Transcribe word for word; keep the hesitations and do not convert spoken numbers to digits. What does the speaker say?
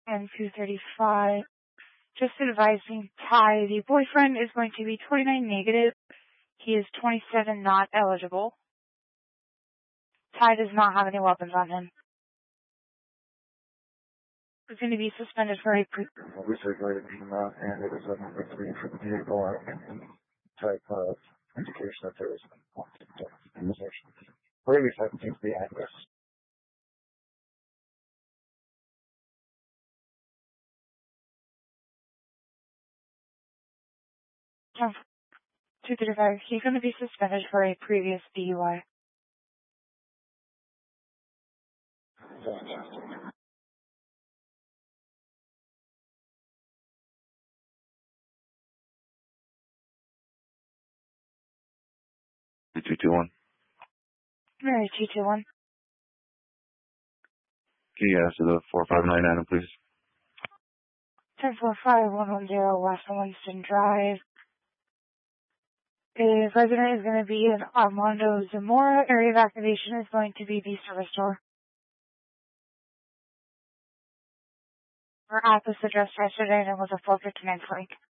and two thirty-five. Just advising Ty, the boyfriend is going to be twenty-nine negative. He is twenty-seven not eligible. Ty does not have any weapons on him. He's going to be suspended for a pre- Recirculated email, and it is a number three for the vehicle and type of indication that there is an organization. Or at least I think the address. two thirty-five. He's going to be suspended for a previous D U I. Fantastic. two two one. Mary two two one. Can you answer the four five nine item, please? ten four five one one zero West Winston Drive. The resident is going to be in Armando Zamora. Area of activation is going to be the service door. We're at this address yesterday and it was a four fifty-nine flank.